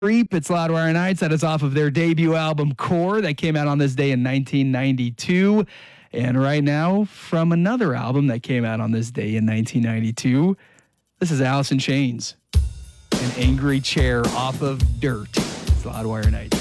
Creep. It's Loudwire Nights. That is off of their debut album, Core, that came out on this day in 1992. And right now, from another album that came out on this day in 1992, this is Alice in Chains, An Angry Chair off of Dirt. It's Loudwire Nights.